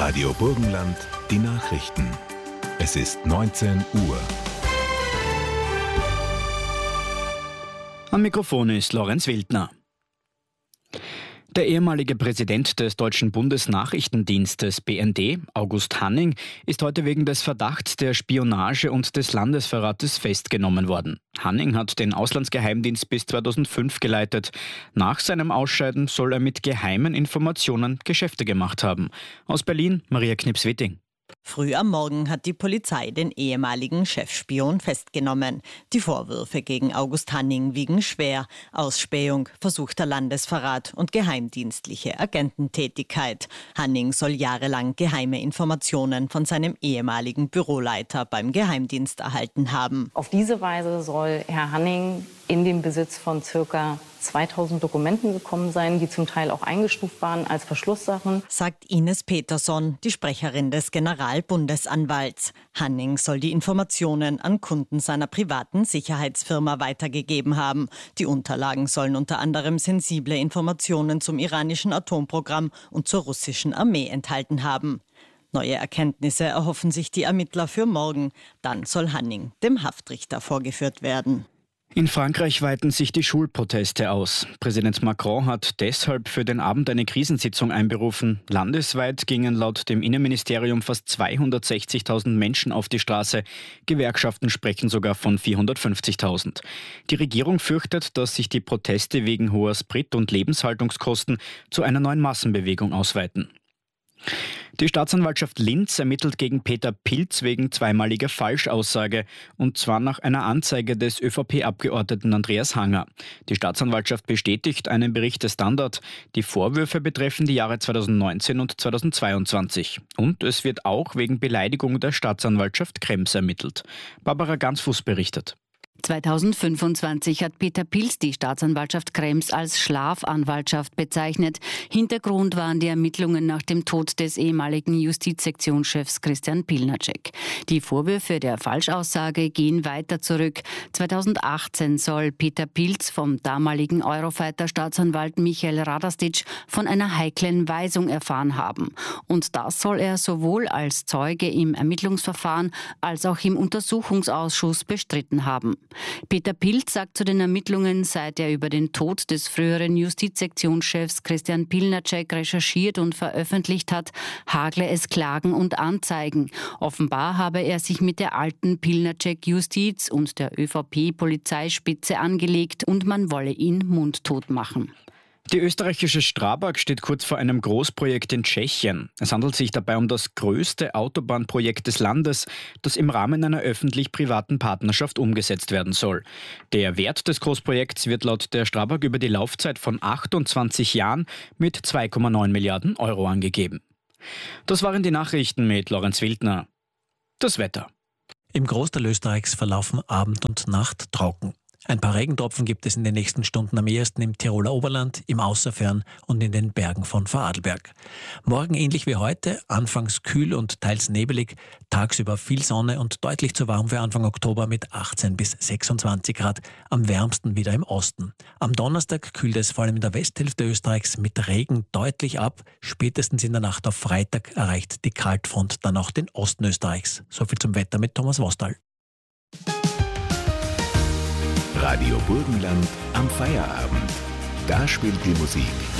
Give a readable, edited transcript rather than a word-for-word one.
Radio Burgenland, die Nachrichten. Es ist 19 Uhr. Am Mikrofon ist Lorenz Wildner. Der ehemalige Präsident des Deutschen Bundesnachrichtendienstes BND, August Hanning, ist heute wegen des Verdachts der Spionage und des Landesverrates festgenommen worden. Hanning hat den Auslandsgeheimdienst bis 2005 geleitet. Nach seinem Ausscheiden soll er mit geheimen Informationen Geschäfte gemacht haben. Aus Berlin, Maria Knips-Witting. Früh am Morgen hat die Polizei den ehemaligen Chefspion festgenommen. Die Vorwürfe gegen August Hanning wiegen schwer. Ausspähung, versuchter Landesverrat und geheimdienstliche Agententätigkeit. Hanning soll jahrelang geheime Informationen von seinem ehemaligen Büroleiter beim Geheimdienst erhalten haben. Auf diese Weise soll Herr Hanning in den Besitz von ca. 2000 Dokumenten gekommen sein, die zum Teil auch eingestuft waren als Verschlusssachen. Sagt Ines Peterson, die Sprecherin des Generalbundesanwalts. Hanning soll die Informationen an Kunden seiner privaten Sicherheitsfirma weitergegeben haben. Die Unterlagen sollen unter anderem sensible Informationen zum iranischen Atomprogramm und zur russischen Armee enthalten haben. Neue Erkenntnisse erhoffen sich die Ermittler für morgen. Dann soll Hanning dem Haftrichter vorgeführt werden. In Frankreich weiten sich die Schulproteste aus. Präsident Macron hat deshalb für den Abend eine Krisensitzung einberufen. Landesweit gingen laut dem Innenministerium fast 260.000 Menschen auf die Straße. Gewerkschaften sprechen sogar von 450.000. Die Regierung fürchtet, dass sich die Proteste wegen hoher Sprit- und Lebenshaltungskosten zu einer neuen Massenbewegung ausweiten. Die Staatsanwaltschaft Linz ermittelt gegen Peter Pilz wegen zweimaliger Falschaussage, und zwar nach einer Anzeige des ÖVP-Abgeordneten Andreas Hanger. Die Staatsanwaltschaft bestätigt einen Bericht des Standard. Die Vorwürfe betreffen die Jahre 2019 und 2022. Und es wird auch wegen Beleidigung der Staatsanwaltschaft Krems ermittelt. Barbara Gansfuß berichtet. 2025 hat Peter Pilz die Staatsanwaltschaft Krems als Schlafanwaltschaft bezeichnet. Hintergrund waren die Ermittlungen nach dem Tod des ehemaligen Justizsektionschefs Christian Pilnacek. Die Vorwürfe der Falschaussage gehen weiter zurück. 2018 soll Peter Pilz vom damaligen Eurofighter-Staatsanwalt Michael Radastic von einer heiklen Weisung erfahren haben. Und das soll er sowohl als Zeuge im Ermittlungsverfahren als auch im Untersuchungsausschuss bestritten haben. Peter Pilz sagt zu den Ermittlungen, seit er über den Tod des früheren Justizsektionschefs Christian Pilnacek recherchiert und veröffentlicht hat, hagle es Klagen und Anzeigen. Offenbar habe er sich mit der alten Pilnacek-Justiz und der ÖVP-Polizeispitze angelegt und man wolle ihn mundtot machen. Die österreichische Strabag steht kurz vor einem Großprojekt in Tschechien. Es handelt sich dabei um das größte Autobahnprojekt des Landes, das im Rahmen einer öffentlich-privaten Partnerschaft umgesetzt werden soll. Der Wert des Großprojekts wird laut der Strabag über die Laufzeit von 28 Jahren mit 2,9 Milliarden Euro angegeben. Das waren die Nachrichten mit Lorenz Wildner. Das Wetter. Im Großteil Österreichs verlaufen Abend und Nacht trocken. Ein paar Regentropfen gibt es in den nächsten Stunden am ehesten im Tiroler Oberland, im Außerfern und in den Bergen von Vorarlberg. Morgen ähnlich wie heute, anfangs kühl und teils nebelig, tagsüber viel Sonne und deutlich zu warm für Anfang Oktober mit 18 bis 26 Grad, am wärmsten wieder im Osten. Am Donnerstag kühlt es vor allem in der Westhälfte Österreichs mit Regen deutlich ab. Spätestens in der Nacht auf Freitag erreicht die Kaltfront dann auch den Osten Österreichs. Soviel zum Wetter mit Thomas Wostal. Radio Burgenland am Feierabend. Da spielt die Musik